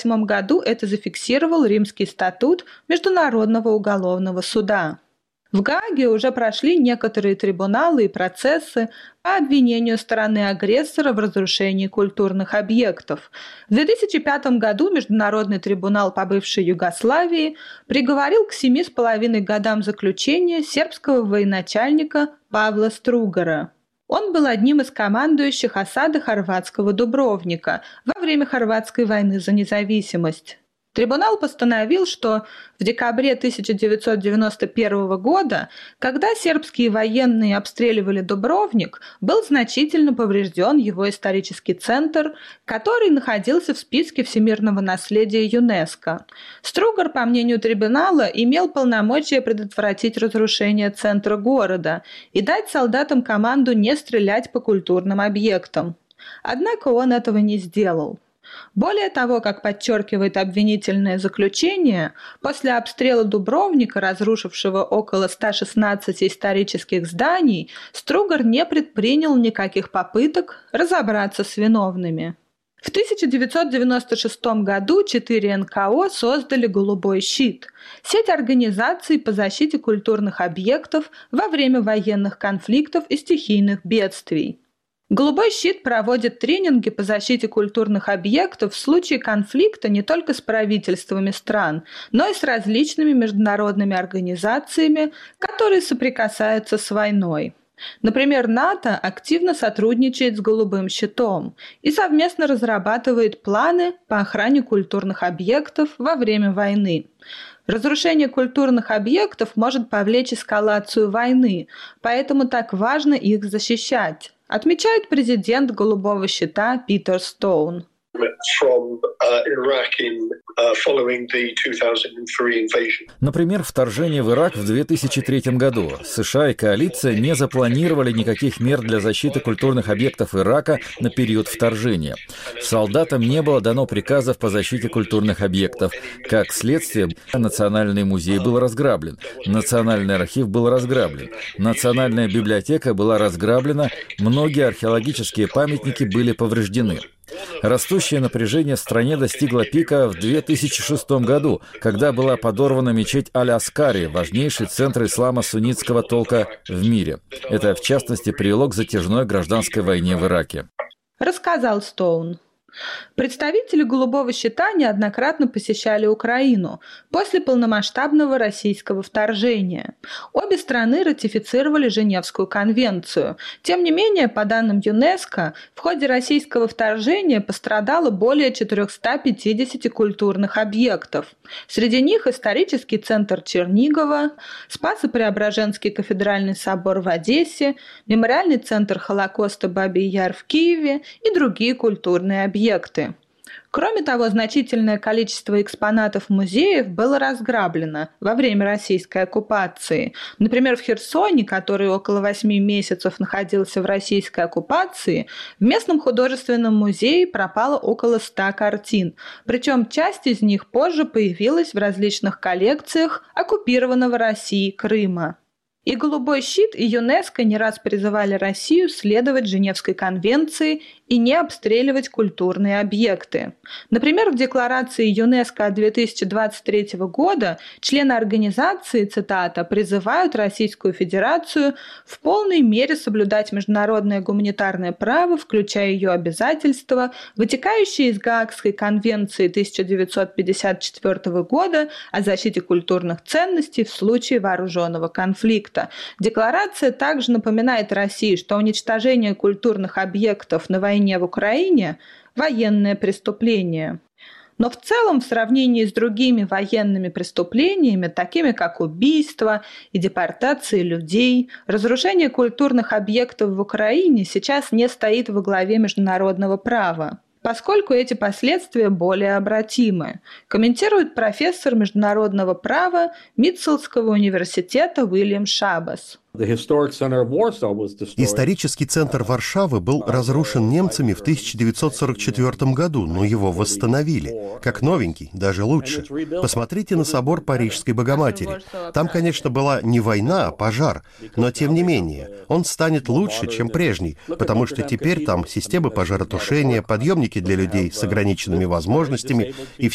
1958 году это зафиксировал Римский статут Международного уголовного суда. В Гааге уже прошли некоторые трибуналы и процессы по обвинению стороны агрессора в разрушении культурных объектов. В 2005 году Международный трибунал по бывшей Югославии приговорил к 7,5 годам заключения сербского военачальника Павла Стругара. Он был одним из командующих осады хорватского Дубровника во время Хорватской войны за независимость. Трибунал постановил, что в декабре 1991 года, когда сербские военные обстреливали Дубровник, был значительно поврежден его исторический центр, который находился в списке всемирного наследия ЮНЕСКо. Стругар, по мнению трибунала, имел полномочия предотвратить разрушение центра города и дать солдатам команду не стрелять по культурным объектам. Однако он этого не сделал. Более того, как подчеркивает обвинительное заключение, после обстрела Дубровника, разрушившего около 116 исторических зданий, Стругар не предпринял никаких попыток разобраться с виновными. В 1996 году 4 НКО создали «Голубой щит» – сеть организаций по защите культурных объектов во время военных конфликтов и стихийных бедствий. «Голубой щит» проводит тренинги по защите культурных объектов в случае конфликта не только с правительствами стран, но и с различными международными организациями, которые соприкасаются с войной. Например, НАТО активно сотрудничает с «Голубым щитом» и совместно разрабатывает планы по охране культурных объектов во время войны. Разрушение культурных объектов может повлечь эскалацию войны, поэтому так важно их защищать, отмечает президент «Голубого щита» Питер Стоун. Например, вторжение в Ирак в 2003 году. США и коалиция не запланировали никаких мер для защиты культурных объектов Ирака на период вторжения. Солдатам не было дано приказов по защите культурных объектов. Как следствие, Национальный музей был разграблен, Национальный архив был разграблен, Национальная библиотека была разграблена, многие археологические памятники были повреждены. Растущее напряжение в стране достигло пика в 2006 году, когда была подорвана мечеть Аль-Аскари, важнейший центр ислама суннитского толка в мире. Это, в частности, привело к затяжной гражданской войне в Ираке. Рассказал Стоун. Представители «Голубого щита» неоднократно посещали Украину после полномасштабного российского вторжения. Обе страны ратифицировали Женевскую конвенцию. Тем не менее, по данным ЮНЕСКО, в ходе российского вторжения пострадало более 450 культурных объектов. Среди них исторический центр Чернигова, Спасо-Преображенский кафедральный собор в Одессе, мемориальный центр Холокоста Бабий Яр в Киеве и другие культурные объекты. Кроме того, значительное количество экспонатов музеев было разграблено во время российской оккупации. Например, в Херсоне, который около 8 месяцев находился в российской оккупации, в местном художественном музее пропало около 100 картин. Причем часть из них позже появилась в различных коллекциях оккупированного Россией Крыма. И «Голубой щит», и ЮНЕСКО не раз призывали Россию следовать Женевской конвенции и не обстреливать культурные объекты. Например, в декларации ЮНЕСКО от 2023 года члены организации, цитата, «призывают Российскую Федерацию в полной мере соблюдать международное гуманитарное право, включая ее обязательства, вытекающие из Гаагской конвенции 1954 года о защите культурных ценностей в случае вооруженного конфликта». Декларация также напоминает России, что уничтожение культурных объектов на войне в Украине – военное преступление. Но в целом, в сравнении с другими военными преступлениями, такими как убийство и депортация людей, разрушение культурных объектов в Украине сейчас не стоит во главе международного права, поскольку эти последствия более обратимы, комментирует профессор международного права Митцелского университета Уильям Шабас. Исторический центр Варшавы был разрушен немцами в 1944 году, но его восстановили. Как новенький, даже лучше. Посмотрите на собор Парижской Богоматери. Там, конечно, была не война, а пожар, но тем не менее, он станет лучше, чем прежний, потому что теперь там системы пожаротушения, подъемники для людей с ограниченными возможностями и